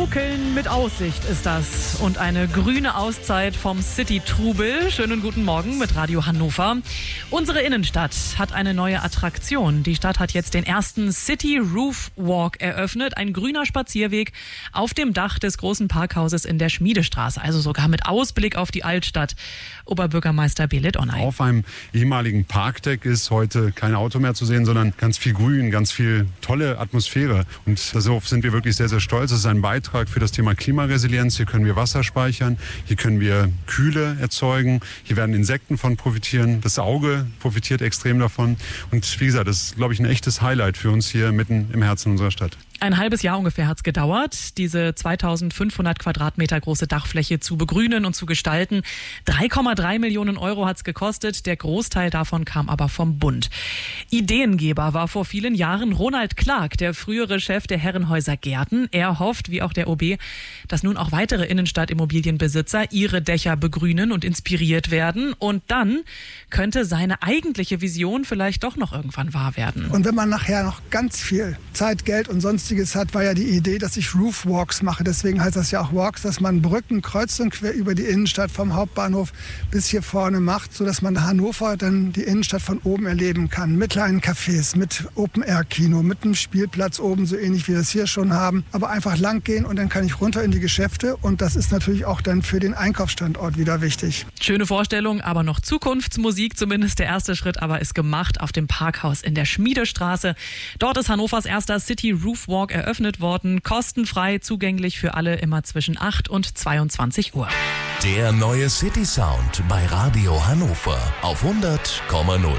Schaukeln mit Aussicht ist das und eine grüne Auszeit vom City-Trubel. Schönen guten Morgen mit Radio Hannover. Unsere Innenstadt hat eine neue Attraktion. Die Stadt hat jetzt den ersten City Roof Walk eröffnet. Ein grüner Spazierweg auf dem Dach des großen Parkhauses in der Schmiedestraße. Also sogar mit Ausblick auf die Altstadt. Oberbürgermeister Belit Onay. Auf einem ehemaligen Parkdeck ist heute kein Auto mehr zu sehen, sondern ganz viel Grün, ganz viel tolle Atmosphäre. Und darauf sind wir wirklich sehr, sehr stolz. Es ist ein Beitrag für das Thema Klimaresilienz. Hier können wir Wasser speichern, hier können wir Kühle erzeugen, hier werden Insekten von profitieren. Das Auge profitiert extrem davon. Und wie gesagt, das ist, glaube ich, ein echtes Highlight für uns hier mitten im Herzen unserer Stadt. Ein halbes Jahr ungefähr hat es gedauert, diese 2500 Quadratmeter große Dachfläche zu begrünen und zu gestalten. 3,3 Millionen Euro hat es gekostet. Der Großteil davon kam aber vom Bund. Ideengeber war vor vielen Jahren Ronald Clark, der frühere Chef der Herrenhäuser Gärten. Er hofft, wie auch der OB, dass nun auch weitere Innenstadtimmobilienbesitzer ihre Dächer begrünen und inspiriert werden. Und dann könnte seine eigentliche Vision vielleicht doch noch irgendwann wahr werden. Und wenn man nachher noch ganz viel Zeit, Geld und sonstiges hat, war ja die Idee, dass ich Roof Walks mache. Deswegen heißt das ja auch Walks, dass man Brücken kreuz und quer über die Innenstadt vom Hauptbahnhof bis hier vorne macht, sodass man Hannover dann die Innenstadt von oben erleben kann. Mit kleinen Cafés, mit Open-Air-Kino, mit einem Spielplatz oben, so ähnlich wie wir es hier schon haben. Aber einfach lang gehen und dann kann ich runter in die Geschäfte. Und das ist natürlich auch dann für den Einkaufsstandort wieder wichtig. Schöne Vorstellung, aber noch Zukunftsmusik. Zumindest der erste Schritt aber ist gemacht auf dem Parkhaus in der Schmiedestraße. Dort ist Hannovers erster City Roof Walk eröffnet worden. Kostenfrei, zugänglich für alle, immer zwischen 8 und 22 Uhr. Der neue City Sound bei Radio Hannover auf 100,0.